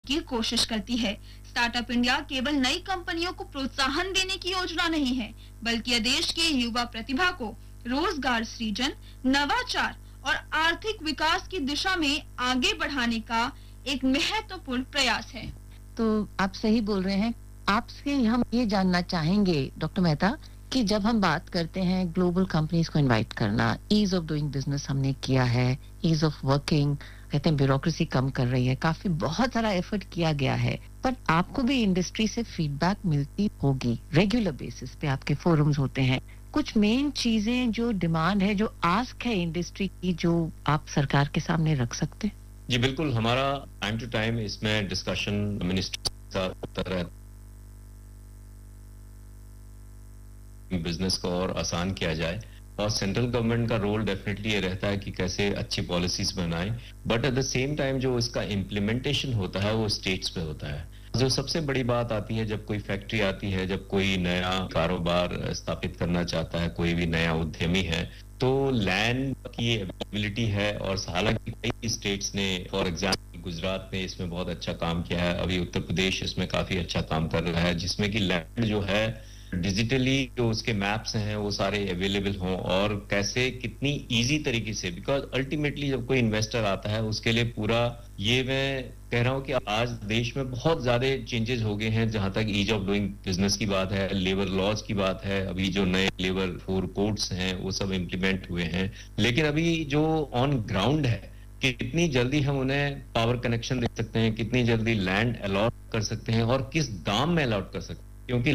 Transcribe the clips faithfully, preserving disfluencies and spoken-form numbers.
की कोशिश करती है। स्टार्टअप इंडिया केवल नई कंपनियों को प्रोत्साहन देने की योजना नहीं है, बल्कि यह देश के युवा प्रतिभा को रोजगार सृजन, नवाचार और आर्थिक विकास की दिशा में आगे बढ़ाने का एक महत्वपूर्ण प्रयास है। तो आप सही बोल रहे हैं। आपसे हम ये जानना चाहेंगे डॉक्टर मेहता कि जब हम बात करते हैं ग्लोबल कंपनीज को इनवाइट करना, ईज ऑफ डूइंग बिजनेस हमने किया है, ईज ऑफ वर्किंग, कहते हैं ब्यूरोक्रेसी कम कर रही है, काफी बहुत सारा एफर्ट किया गया है, पर आपको भी इंडस्ट्री से फीडबैक मिलती होगी रेगुलर बेसिस पे, आपके फोरम्स होते हैं, कुछ मेन चीजें जो डिमांड है, जो आस्क है इंडस्ट्री की, जो आप सरकार के सामने रख सकते हैं? जी बिल्कुल, हमारा टाइम टू टाइम इसमें डिस्कशन मिनिस्ट्री के साथ होता रहता है, बिजनेस को और आसान किया जाए, और सेंट्रल गवर्नमेंट का रोल डेफिनेटली ये रहता है कि कैसे अच्छी पॉलिसीज बनाएं, but at the same time जो इसका इम्प्लीमेंटेशन होता है वो स्टेट्स पे होता है। जो सबसे बड़ी बात आती है जब कोई फैक्ट्री आती है, जब कोई नया कारोबार स्थापित करना चाहता है, कोई भी नया उद्यमी है, तो लैंड की अवेलेबिलिटी है, और हालांकि कई स्टेट्स ने, फॉर एग्जाम्पल गुजरात ने इसमें बहुत अच्छा काम किया है, अभी उत्तर प्रदेश इसमें काफी अच्छा काम कर रहा है, जिसमें कि लैंड जो है डिजिटली जो उसके मैप्स हैं वो सारे अवेलेबल हों, और कैसे कितनी इजी तरीके से, बिकॉज अल्टीमेटली जब कोई इन्वेस्टर आता है उसके लिए पूरा, ये मैं कह रहा हूं कि आज देश में बहुत ज्यादा चेंजेस हो गए हैं जहां तक ईज ऑफ डूइंग बिजनेस की बात है, लेबर लॉज की बात है, अभी जो नए लेबर फोर कोड्स हैं वो सब इम्प्लीमेंट हुए हैं, लेकिन अभी जो ऑन ग्राउंड है, कितनी जल्दी हम उन्हें पावर कनेक्शन दे सकते हैं, कितनी जल्दी लैंड अलॉट कर सकते हैं, और किस दाम में अलॉट कर सकते हैं, क्योंकि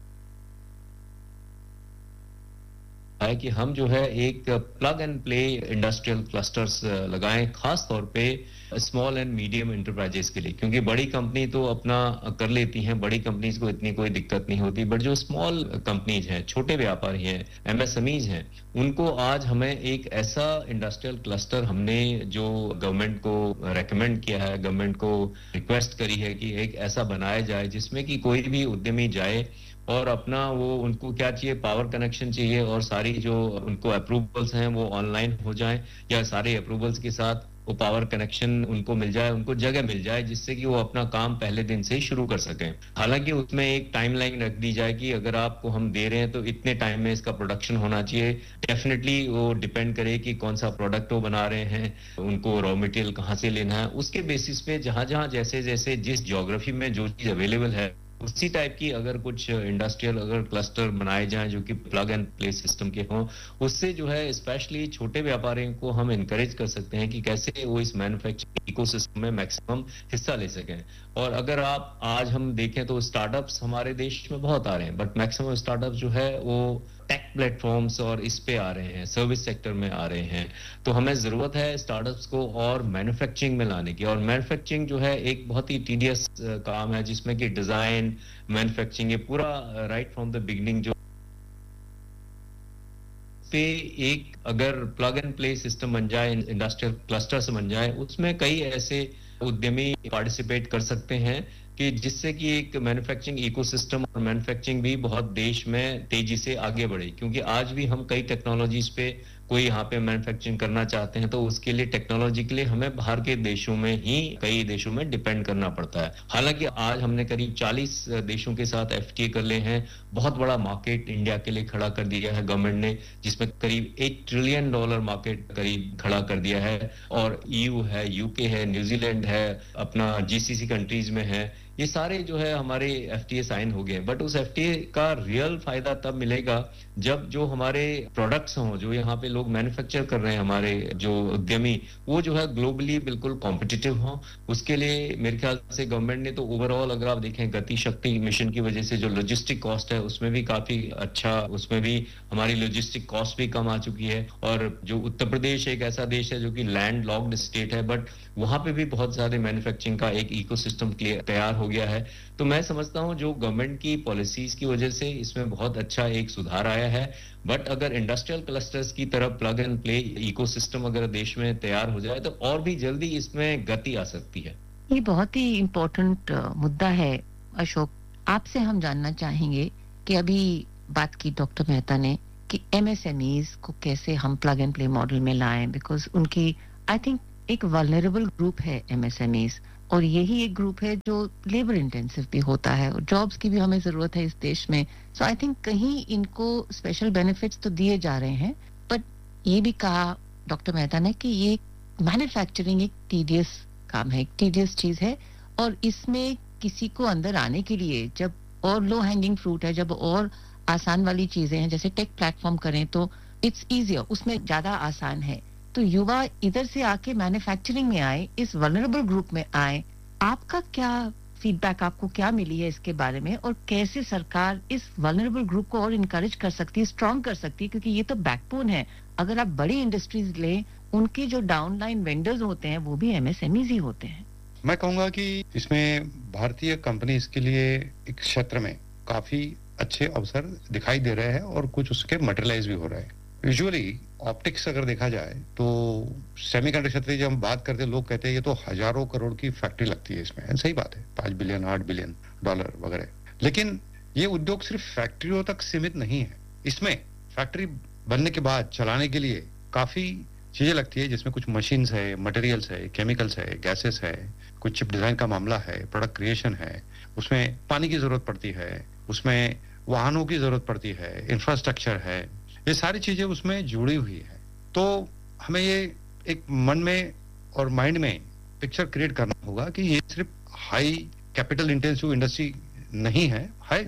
है कि हम जो है एक plug and play industrial clusters लगाएं, खास तौर पे स्मॉल एंड मीडियम एंटरप्राइजेस के लिए, क्योंकि बड़ी कंपनी तो अपना कर लेती हैं, बड़ी कंपनीज को इतनी कोई दिक्कत नहीं होती, बट जो स्मॉल कंपनीज हैं, छोटे व्यापारी हैं, एमएसएमईज हैं, उनको आज हमें एक ऐसा इंडस्ट्रियल क्लस्टर, हमने जो गवर्नमेंट को रेकमेंड किया है, गवर्नमेंट को रिक्वेस्ट करी है कि एक ऐसा बनाया जाए जिसमें कि कोई भी उद्यमी जाए और अपना वो, उनको क्या चाहिए, पावर कनेक्शन चाहिए, और सारी जो उनको अप्रूवल्स हैं वो ऑनलाइन हो जाएं, या सारे अप्रूवल्स के साथ वो पावर कनेक्शन उनको मिल जाए, उनको जगह मिल जाए, जिससे कि वो अपना काम पहले दिन से ही शुरू कर सकें। हालांकि उसमें एक टाइमलाइन रख दी जाए कि अगर आपको हम दे रहे हैं तो इतने टाइम में इसका प्रोडक्शन होना चाहिए। डेफिनेटली वो डिपेंड करे कि कौन सा प्रोडक्ट वो बना रहे हैं, उनको रॉ मटेरियल कहाँ से लेना है, उसके बेसिस पे जहां जहां जैसे जैसे जिस ज्योग्राफी में जो चीज अवेलेबल है, उसी टाइप की अगर कुछ इंडस्ट्रियल अगर क्लस्टर बनाए जाएं जो कि प्लग एंड प्ले सिस्टम के हों, उससे जो है स्पेशली छोटे व्यापारियों को हम इनकरेज कर सकते हैं कि कैसे वो इस मैन्युफैक्चरिंग इकोसिस्टम में मैक्सिमम हिस्सा ले सकें। और अगर आप आज हम देखें तो स्टार्टअप्स हमारे देश में बहुत आ रहे हैं, बट मैक्सिमम स्टार्टअप जो है वो टेक प्लेटफॉर्म्स और इस पे आ रहे हैं, सर्विस सेक्टर में आ रहे हैं, तो हमें जरूरत है स्टार्टअप्स को और मैन्युफैक्चरिंग में लाने की। और मैन्युफैक्चरिंग जो है एक बहुत ही टीडियस काम है, जिसमें कि डिजाइन, मैन्युफैक्चरिंग, ये पूरा राइट फ्रॉम द बिगिनिंग जो पे एक अगर प्लग एंड प्ले सिस्टम बन जाए, इंडस्ट्रियल क्लस्टर से बन जाए, उसमें कई ऐसे उद्यमी पार्टिसिपेट कर सकते हैं कि जिससे कि एक मैन्युफैक्चरिंग इकोसिस्टम और मैन्युफैक्चरिंग भी बहुत देश में तेजी से आगे बढ़े। क्योंकि आज भी हम कई टेक्नोलॉजीज पे कोई यहाँ पे मैन्युफैक्चरिंग करना चाहते हैं तो उसके लिए टेक्नोलॉजी के लिए हमें बाहर के देशों में ही, कई देशों में डिपेंड करना पड़ता है। हालांकि आज हमने करीब चालीस देशों के साथ एफटीए कर ले हैं, बहुत बड़ा मार्केट इंडिया के लिए खड़ा कर दिया है गवर्नमेंट ने, जिसमें करीब एक ट्रिलियन डॉलर मार्केट करीब खड़ा कर दिया है। और ईयू है, यूके है, न्यूजीलैंड है, अपना जीसीसी कंट्रीज में है, ये सारे जो है हमारे एफटीए साइन हो गए। बट उस एफटीए का रियल फायदा तब मिलेगा जब जो हमारे प्रोडक्ट्स हों, जो यहाँ पे लोग मैन्युफैक्चर कर रहे हैं, हमारे जो उद्यमी, वो जो है ग्लोबली बिल्कुल कॉम्पिटिटिव हों। उसके लिए मेरे ख्याल से गवर्नमेंट ने तो ओवरऑल अगर आप देखें गति शक्ति मिशन की वजह से जो लॉजिस्टिक कॉस्ट है उसमें भी काफी अच्छा, उसमें भी हमारी लॉजिस्टिक कॉस्ट भी कम आ चुकी है। और जो उत्तर प्रदेश एक ऐसा देश है जो कि लैंड लॉक्ड स्टेट है, बट वहां पे भी बहुत सारे मैन्युफैक्चरिंग का एक इकोसिस्टम तैयार हो गया है। तो मैं समझता हूं जो गवर्नमेंट की पॉलिसीज की वजह से इसमें बहुत अच्छा एक सुधार आया है। बट अगर इंडस्ट्रियल क्लस्टर्स की तरफ प्लग एंड प्ले इकोसिस्टम अगर देश में तैयार हो जाए तो और भी जल्दी इसमें गति आ सकती है। ये बहुत ही इम्पोर्टेंट मुद्दा है अशोक। आपसे हम जानना चाहेंगे कि अभी बात की डॉक्टर मेहता ने कि एमएसएमईज को कैसे हम प्लग एंड प्ले मॉडल में लाएं, बिकॉज उनकी आई थिंक एक वल्नरेबल ग्रुप है एमएसएमईज, और यही एक ग्रुप है जो लेबर इंटेंसिव भी होता है और जॉब्स की भी हमें जरूरत है इस देश में. सो आई थिंक कहीं इनको स्पेशल बेनिफिट्स तो दिए जा रहे हैं, बट ये भी कहा डॉक्टर मेहता ने कि ये मैन्युफैक्चरिंग एक टीडियस काम है, एक टीडियस चीज है, और इसमें किसी को अंदर आने के लिए जब और लो हैंगिंग फ्रूट है, जब और आसान वाली चीजें हैं, जैसे टेक प्लेटफॉर्म करें तो इट्स इजियर, उसमें ज्यादा आसान है. तो युवा इधर से आके मैन्युफैक्चरिंग में आए, इस वल्नरेबल ग्रुप में आए. आपका क्या फीडबैक, आपको क्या मिली है इसके बारे में, और कैसे सरकार इस वल्नरेबल ग्रुप को और इनकरेज कर सकती है, स्ट्रांग कर सकती है, क्योंकि ये तो बैकबोन है. अगर आप बड़ी इंडस्ट्रीज लें, उनके जो डाउनलाइन वेंडर्स होते हैं वो भी एमएसएमईज ही होते हैं. मैं कहूंगा कि इसमें भारतीय कंपनीज के लिए एक क्षेत्र में काफी अच्छे अवसर दिखाई दे रहे हैं और कुछ उसके मटेरियलाइज भी हो रहे हैं. यूजुअली ऑप्टिक्स अगर देखा जाए तो सेमीकंडक्टर क्षेत्र की जब हम बात करते हैं, लोग कहते हैं ये तो हजारों करोड़ की फैक्ट्री लगती है इसमें. सही बात है, पांच बिलियन आठ बिलियन डॉलर वगैरह. लेकिन ये उद्योग सिर्फ फैक्ट्रियों तक सीमित नहीं है. इसमें फैक्ट्री बनने के बाद चलाने के लिए काफी चीजें लगती है, जिसमें कुछ मशीन्स है, मटेरियल्स है, केमिकल्स है, गैसेस है, कुछ चिप डिजाइन का मामला है, प्रोडक्ट क्रिएशन है, उसमें पानी की जरूरत पड़ती है, उसमें वाहनों की जरूरत पड़ती है, इंफ्रास्ट्रक्चर है, ये सारी चीजें उसमें जुड़ी हुई है. तो हमें ये एक मन में और माइंड में पिक्चर क्रिएट करना होगा कि ये सिर्फ हाई कैपिटल इंटेंसिव इंडस्ट्री नहीं है, है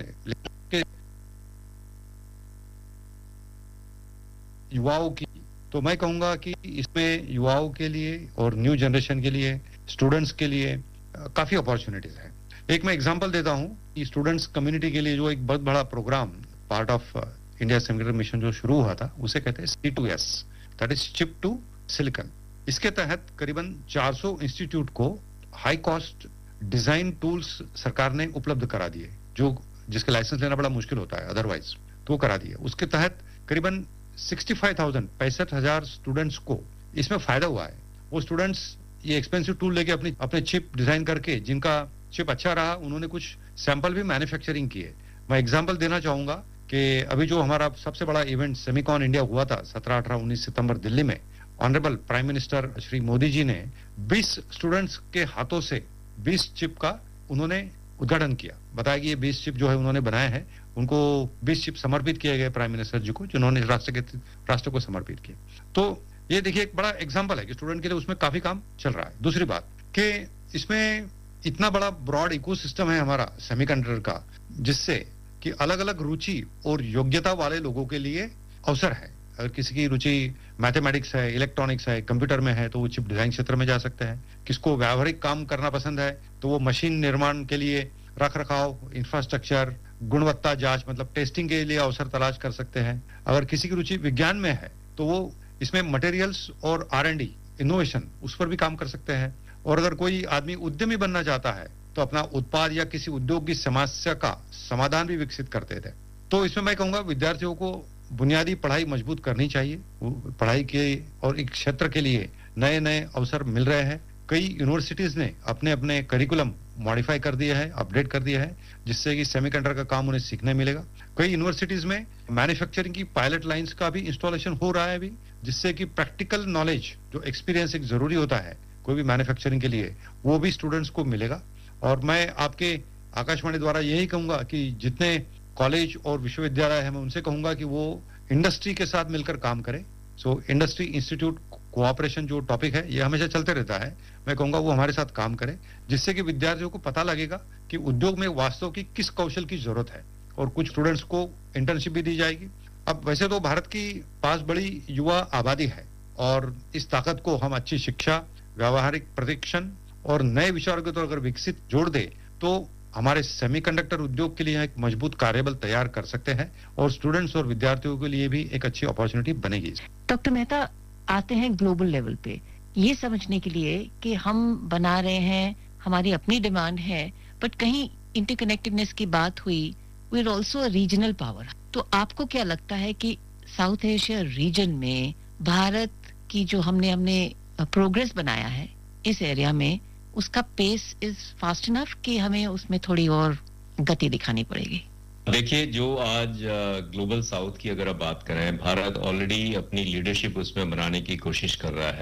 युवाओं की. तो मैं कहूंगा कि इसमें युवाओं के लिए और न्यू जनरेशन के लिए, स्टूडेंट्स के लिए काफी अपॉर्चुनिटीज है. एक मैं एग्जांपल देता हूं कि स्टूडेंट्स कम्युनिटी के लिए जो एक बहुत बड़ा programme part of India semiconductor mission जो शुरू हुआ था, उसे कहते हैं सी to S, that is chip to silicon. इसके तहत करीबन चार सौ इंस्टीट्यूट को हाई कॉस्ट डिजाइन टूल्स सरकार ने उपलब्ध करा दिए, जो जिसके लाइसेंस लेना बड़ा मुश्किल होता है अदरवाइज, तो वो करा दिए. उसके तहत करीबन पैंसठ हज़ार पैंसठ हजार स्टूडेंट्स को इसमें फायदा हुआ है. वो स्टूडेंट्स ये एक्सपेंसिव टूल लेके अपनी अपने चिप डिजाइन करके, जिनका चिप अच्छा रहा, उन्होंने कुछ सैंपल भी मैन्युफैक्चरिंग किए. मैं एग्जांपल देना चाहूंगा कि अभी जो हमारा सबसे बड़ा इवेंट सेमिकॉन इंडिया हुआ था सत्रह अठारह उन्नीस सितंबर दिल्ली में, honourable prime minister Shri Modi ji ने बीस स्टूडेंट्स के हाथों से बीस चिप का उन्होंने उद्घाटन किया. बताया कि ये बीस चिप जो है उन्होंने बनाए हैं, उनको बीस चिप समर्पित किए गए प्राइम मिनिस्टर जी को, जिन्होंने राष्ट्र के राष्ट्र को समर्पित किए. तो ये देखिए एक बड़ा एग्जांपल है कि स्टूडेंट के लिए उसमें काफी काम चल रहा है. दूसरी बात कि इसमें इतना बड़ा ब्रॉड इकोसिस्टम है हमारा सेमीकंडक्टर का, जिससे कि अलग अलग रुचि और योग्यता वाले लोगों के लिए अवसर है. अगर किसी की रुचि मैथमेटिक्स है, इलेक्ट्रॉनिक्स है, कंप्यूटर में है, तो वो चिप डिजाइन क्षेत्र में जा सकते हैं. किसको व्यावहारिक काम करना पसंद है, तो वो मशीन निर्माण के लिए रख रखाव, इंफ्रास्ट्रक्चर, गुणवत्ता जांच मतलब टेस्टिंग के लिए अवसर तलाश कर सकते हैं. अगर किसी की रुचि विज्ञान में है तो वो इसमें मटेरियल्स और आर एंड डी इनोवेशन उस पर भी काम कर सकते हैं. और अगर कोई आदमी उद्यमी बनना चाहता है तो अपना उत्पाद या किसी उद्योग की समस्या का समाधान भी विकसित करते थे. तो इसमें मैं कहूंगा विद्यार्थियों को बुनियादी पढ़ाई मजबूत करनी चाहिए. पढ़ाई के और एक क्षेत्र के लिए नए नए अवसर मिल रहे हैं. कई यूनिवर्सिटीज ने अपने अपने करिकुलम मॉडिफाई कर दिया है, अपडेट कर दिया है, जिससे कि सेमीकंडक्टर का काम उन्हें सीखने मिलेगा. कई यूनिवर्सिटीज में मैन्युफैक्चरिंग की पायलट लाइंस का भी इंस्टॉलेशन हो रहा है अभी, जिससे कि प्रैक्टिकल नॉलेज जो एक्सपीरियंस एक जरूरी होता है कोई भी मैन्युफैक्चरिंग के लिए, वो भी स्टूडेंट्स को मिलेगा. और मैं आपके आकाशवाणी द्वारा यही कहूंगा कि जितने कॉलेज और विश्वविद्यालय है, मैं उनसे कहूंगा कि वो इंडस्ट्री के साथ मिलकर काम करें. सो इंडस्ट्री इंस्टीट्यूट कोऑपरेशन जो टॉपिक है ये हमेशा चलते रहता है, मैं कहूंगा वो हमारे साथ काम करें, जिससे कि विद्यार्थियों को पता लगेगा कि उद्योग में वास्तव की किस कौशल की जरूरत है. और कुछ स्टूडेंट्स को इंटर्नशिप भी दी जाएगी. अब वैसे तो भारत की पास बड़ी युवा आबादी है, और इस ताकत को हम अच्छी शिक्षा, व्यावहारिक प्रशिक्षण और नए विचारों के तौर अगर विकसित जोड़ दे तो हमारे सेमीकंडक्टर उद्योग के लिए एक मजबूत कार्यबल तैयार कर सकते हैं, और स्टूडेंट्स और विद्यार्थियों के लिए भी एक अच्छी अपॉर्चुनिटी बनेगी. डॉक्टर मेहता, आते हैं ग्लोबल लेवल पे, ये समझने के लिए कि हम बना रहे हैं, हमारी अपनी डिमांड है, बट कहीं इंटरकनेक्टेडनेस की बात हुई, we are also a regional power. तो आपको क्या लगता है कि साउथ एशिया रीजन में भारत की जो हमने हमने प्रोग्रेस बनाया है इस एरिया में, उसका पेस इज फास्ट इनफ कि हमें उसमें थोड़ी और गति दिखानी पड़ेगी? देखिए, जो आज ग्लोबल साउथ की अगर आप बात करें, भारत ऑलरेडी अपनी लीडरशिप उसमें बनाने की कोशिश कर रहा है.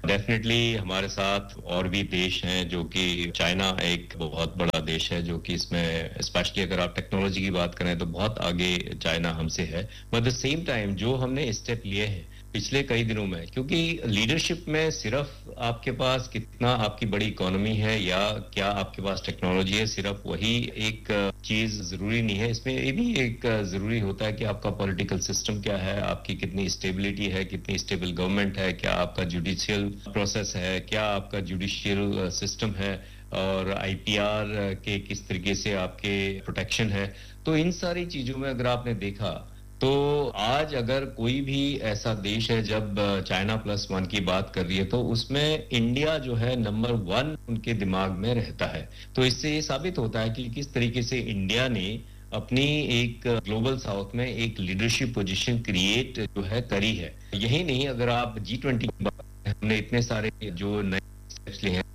डेफिनेटली हमारे साथ और भी देश हैं, जो कि चाइना एक बहुत बड़ा देश है जो कि इसमें स्पेशली अगर आप टेक्नोलॉजी की बात करें तो बहुत आगे चाइना हमसे है। बट द सेम टाइम जो हमने स्टेप लिए हैं पिछले कई दिनों में, क्योंकि लीडरशिप में सिर्फ आपके पास कितना आपकी बड़ी इकोनॉमी है या क्या आपके पास टेक्नोलॉजी है, सिर्फ वही एक चीज जरूरी नहीं है। इसमें ये भी एक जरूरी होता है कि आपका पॉलिटिकल सिस्टम क्या है, आपकी कितनी स्टेबिलिटी है, कितनी स्टेबल गवर्नमेंट है, क्या आपका जुडिशियल प्रोसेस है, क्या आपका जुडिशियल सिस्टम है, और आईपीआर के किस तरीके से आपके प्रोटेक्शन है। तो इन सारी चीजों में अगर आपने देखा तो आज अगर कोई भी ऐसा देश है जब चाइना प्लस वन की बात कर रही है तो उसमें इंडिया जो है नंबर वन उनके दिमाग में रहता है। तो इससे ये साबित होता है कि किस तरीके से इंडिया ने अपनी एक ग्लोबल साउथ में एक लीडरशिप पोजीशन क्रिएट जो है करी है। यही नहीं, अगर आप जी ट्वेंटी की बात करें, हमने इतने सारे जो नए स्टेप्स लिए हैं।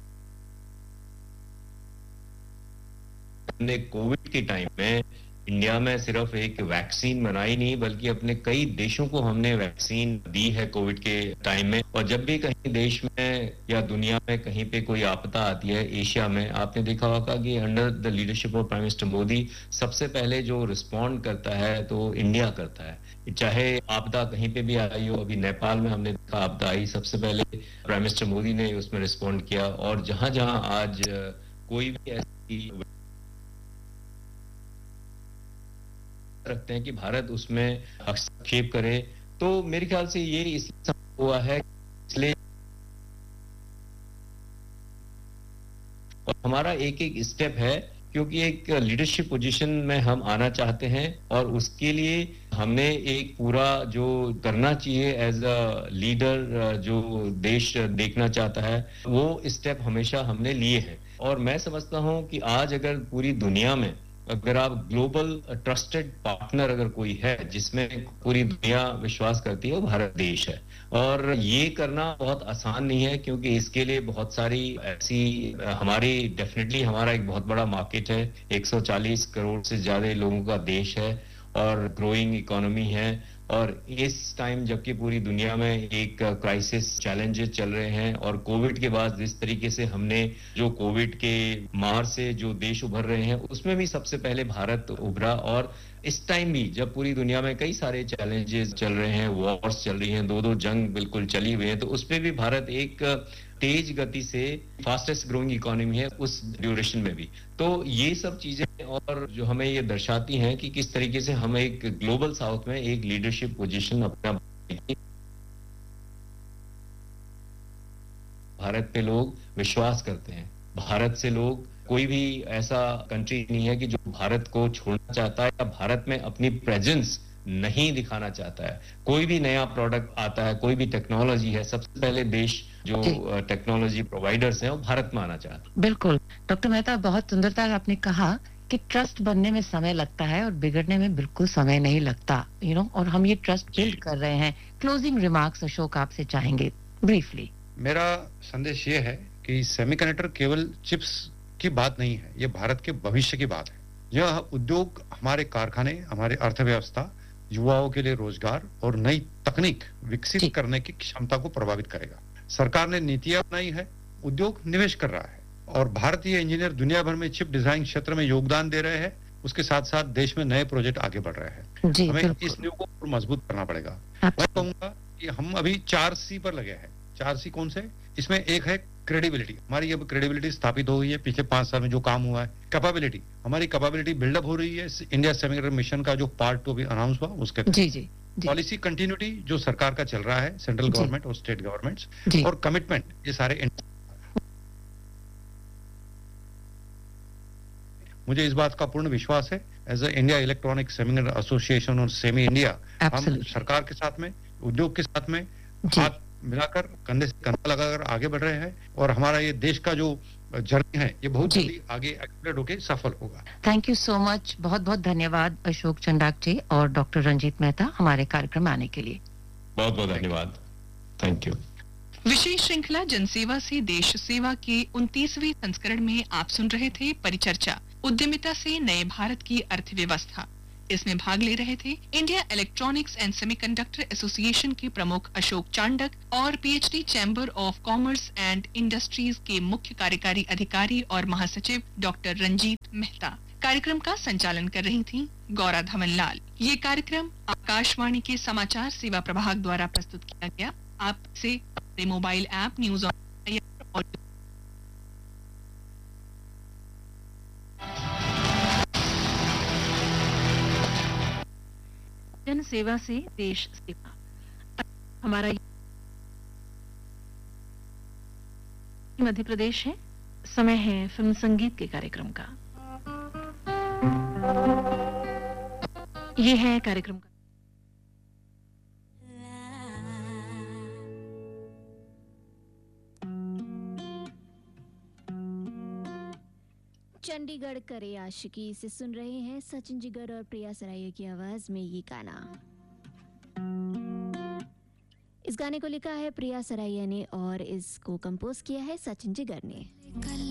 हमने कोविड के टाइम में इंडिया में सिर्फ एक वैक्सीन बनाई नहीं, बल्कि अपने कई देशों को हमने वैक्सीन दी है कोविड के टाइम में। और जब भी कहीं देश में या दुनिया में कहीं पे कोई आपदा आती है, एशिया में आपने देखा होगा कि under the leadership of prime minister Modi सबसे पहले जो रिस्पॉन्ड करता है तो इंडिया करता है। चाहे आपदा कहीं पे भी आई हो, अभी नेपाल में हमने देखा आपदा आई, सबसे पहले प्राइम मिनिस्टर मोदी ने उसमें रिस्पॉन्ड किया। और जहां जहां आज कोई भी ऐसी रखते हैं कि भारत उसमें हस्तक्षेप करे, तो मेरे ख्याल से ये इसलिए हुआ है, इसलिए और हमारा एक एक स्टेप है क्योंकि एक लीडरशिप पोजीशन में हम आना चाहते हैं और उसके लिए हमने एक पूरा जो करना चाहिए एज अ लीडर जो देश देखना चाहता है वो स्टेप हमेशा हमने लिए हैं। और मैं समझता हूं कि आज अगर पूरी दुनिया में अगर आप ग्लोबल ट्रस्टेड पार्टनर अगर कोई है जिसमें पूरी दुनिया विश्वास करती है, वो भारत देश है। और ये करना बहुत आसान नहीं है क्योंकि इसके लिए बहुत सारी ऐसी हमारी डेफिनेटली हमारा एक बहुत बड़ा मार्केट है, एक सौ चालीस करोड़ से ज्यादा लोगों का देश है और ग्रोइंग इकोनॉमी है। और इस टाइम जबकि पूरी दुनिया में एक क्राइसिस चैलेंजेस चल रहे हैं और कोविड के बाद जिस तरीके से हमने जो कोविड के मार से जो देश उभर रहे हैं उसमें भी सबसे पहले भारत उभरा। और इस टाइम भी जब पूरी दुनिया में कई सारे चैलेंजेस चल रहे हैं, वॉर्स चल रही हैं, दो दो जंग बिल्कुल चली हुई हैं, तो उसमें भी भारत एक तेज गति से फास्टेस्ट ग्रोइंग इकोनॉमी है उस ड्यूरेशन में भी। तो ये सब चीजें और जो हमें ये दर्शाती हैं कि किस तरीके से हम एक ग्लोबल साउथ में एक लीडरशिप पोजीशन अपना भारत पे लोग विश्वास करते हैं। भारत से लोग कोई भी ऐसा कंट्री नहीं है कि जो भारत को छोड़ना चाहता है या भारत में अपनी प्रेजेंस नहीं दिखाना चाहता है। कोई भी नया प्रोडक्ट आता है, कोई भी टेक्नोलॉजी है, सबसे पहले देश जो टेक्नोलॉजी प्रोवाइडर्स हैं वो भारत में आना चाहते हैं। बिल्कुल डॉक्टर मेहता, बहुत सुंदरता आपने कहा कि ट्रस्ट बनने में समय लगता है और बिगड़ने में बिल्कुल समय नहीं लगता, यू नो, और हम ये ट्रस्ट बिल्ड कर रहे हैं। क्लोजिंग रिमार्क्स अशोक आपसे चाहेंगे ब्रीफली। मेरा संदेश ये है कि सेमीकंडक्टर केवल चिप्स की बात नहीं है, ये भारत के भविष्य की बात है। यह उद्योग हमारे कारखाने, हमारे अर्थव्यवस्था, युवाओं के लिए रोजगार और नई तकनीक विकसित करने की क्षमता को प्रभावित करेगा। सरकार ने नीतियां बनाई है, उद्योग निवेश कर रहा है और भारतीय इंजीनियर दुनिया भर में चिप डिजाइन क्षेत्र में योगदान दे रहे हैं। उसके साथ साथ देश में नए प्रोजेक्ट आगे बढ़ रहे हैं। हमें इस न्यू को मजबूत करना पड़ेगा। मैं कहूंगा कि हम अभी चार सी पर लगे हैं। चार सी कौन से? इसमें एक है क्रेडिबिलिटी। हमारी अब क्रेडिबिलिटी स्थापित हो गई है पिछले पांच साल में जो काम हुआ है। कैपेबिलिटी, हमारी कैपेबिलिटी बिल्डअप हो रही है। इंडिया सेमीकंडक्टर मिशन का जो पार्ट टू भी अनाउंस हुआ उसके जी जी पॉलिसी कंटिन्यूटी जो सरकार का चल रहा है, सेंट्रल गवर्नमेंट और स्टेट गवर्नमेंट्स, और कमिटमेंट, ये सारे। मुझे इस बात का पूर्ण विश्वास है as a India electronic semiconductor association और सेमी इंडिया, हम सरकार के साथ में, उद्योग के साथ में हाथ मिलाकर, कंधे से कंधा लगाकर आगे बढ़ रहे हैं और हमारा ये देश का जो जर्नी है ये बहुत जल्दी आगे एक्सप्लेड होकर सफल होगा। Thank you so much. बहुत बहुत धन्यवाद अशोक चंडाक जी और डॉक्टर रंजीत मेहता हमारे कार्यक्रम में आने के लिए। बहुत बहुत धन्यवाद। Thank you. विशेष श्रृंखला जनसेवा से देश सेवा के उनतीसवें संस्करण में आप सुन रहे थे परिचर्चा, उद्यमिता से नए भारत की अर्थव्यवस्था। इसमें भाग ले रहे थे India electronics and semiconductor association के प्रमुख अशोक चांडक और PhD chamber of commerce and industries के मुख्य कार्यकारी अधिकारी और महासचिव डॉक्टर रंजीत मेहता। कार्यक्रम का संचालन कर रही थी गौरा धवनलाल। ये कार्यक्रम आकाशवाणी के समाचार सेवा प्रभाग द्वारा प्रस्तुत किया गया। आपसे अपने मोबाइल ऐप न्यूज ऑन और जन सेवा से देश सेवा हमारा मध्य प्रदेश है। समय है फिल्म संगीत के कार्यक्रम का। ये है कार्यक्रम का चंडीगढ़ करे आशिकी से सुन रहे हैं सचिन जिगर और प्रिया सराय की आवाज में ये गाना। इस गाने को लिखा है प्रिया सराय ने और इसको कंपोज किया है सचिन जिगर ने।